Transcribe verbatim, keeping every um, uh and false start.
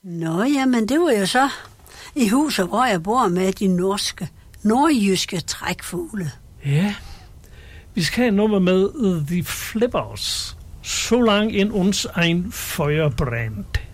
Nå, jamen det var jo så i huset, hvor jeg bor med de norske, nordjyske trækfugle. Ja, vi skal have et nummer med The Flippers. Så lang in uns ein Feuer brennt.